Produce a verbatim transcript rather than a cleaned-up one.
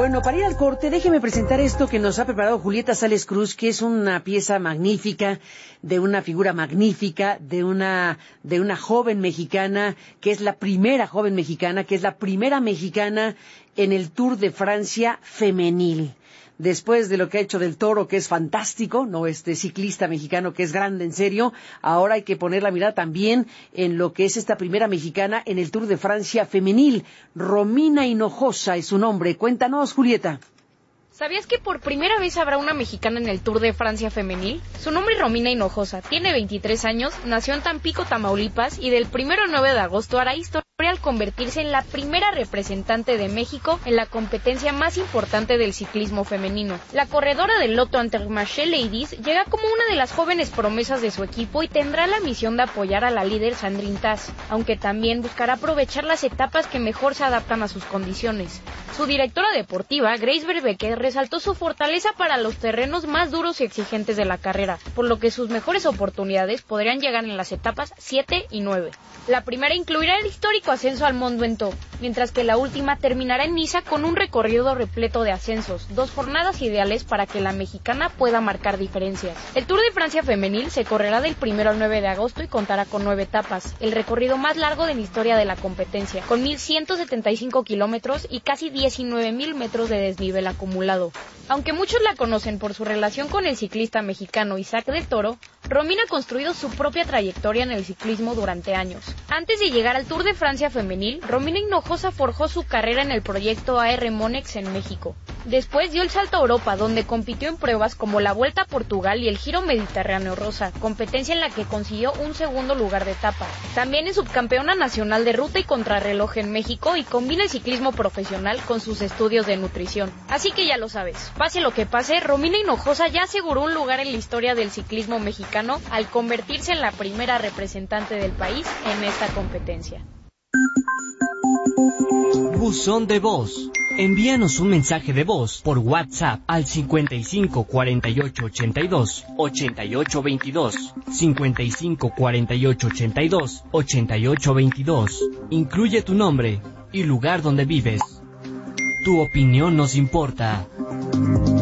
Bueno, para ir al corte, déjeme presentar esto que nos ha preparado Julieta Sales Cruz, que es una pieza magnífica, de una figura magnífica, de una, de una joven mexicana, que es la primera joven mexicana, que es la primera mexicana en el Tour de Francia femenil. Después de lo que ha hecho Del Toro, que es fantástico, no este ciclista mexicano que es grande en serio, ahora hay que poner la mirada también en lo que es esta primera mexicana en el Tour de Francia femenil. Romina Hinojosa es su nombre. Cuéntanos, Julieta. ¿Sabías que por primera vez habrá una mexicana en el Tour de Francia femenil? Su nombre es Romina Hinojosa, tiene veintitrés años, nació en Tampico, Tamaulipas, y del primero al nueve de agosto hará historia al convertirse en la primera representante de México en la competencia más importante del ciclismo femenino. La corredora del Lotto Intermarché Ladies llega como una de las jóvenes promesas de su equipo y tendrá la misión de apoyar a la líder Sandrine Taz, aunque también buscará aprovechar las etapas que mejor se adaptan a sus condiciones. Su directora deportiva, Grace Verbeeck, resaltó su fortaleza para los terrenos más duros y exigentes de la carrera, por lo que sus mejores oportunidades podrían llegar en las etapas siete y nueve. La primera incluirá el histórico ascenso al Mont Ventoux, mientras que la última terminará en Niza con un recorrido repleto de ascensos, dos jornadas ideales para que la mexicana pueda marcar diferencias. El Tour de Francia femenil se correrá del primero al nueve de agosto y contará con nueve etapas, el recorrido más largo de la historia de la competencia, con mil ciento setenta y cinco kilómetros y casi diecinueve mil metros de desnivel acumulado. Aunque muchos la conocen por su relación con el ciclista mexicano Isaac Del Toro, Romina ha construido su propia trayectoria en el ciclismo durante años. Antes de llegar al Tour de Francia femenil, Romina Hinojosa forjó su carrera en el proyecto A R Monex en México. Después dio el salto a Europa, donde compitió en pruebas como la Vuelta a Portugal y el Giro Mediterráneo Rosa, competencia en la que consiguió un segundo lugar de etapa. También es subcampeona nacional de ruta y contrarreloj en México y combina el ciclismo profesional con sus estudios de nutrición. Así que ya lo sabes, pase lo que pase, Romina Hinojosa ya aseguró un lugar en la historia del ciclismo mexicano al convertirse en la primera representante del país en esta competencia. Buzón de voz. Envíanos un mensaje de voz por WhatsApp al cincuenta y cinco cuarenta y ocho ochenta y dos ochenta y ocho veintidós, cincuenta y cinco cuarenta y ocho ochenta y dos ochenta y ocho veintidós. Incluye tu nombre y lugar donde vives. Tu opinión nos importa.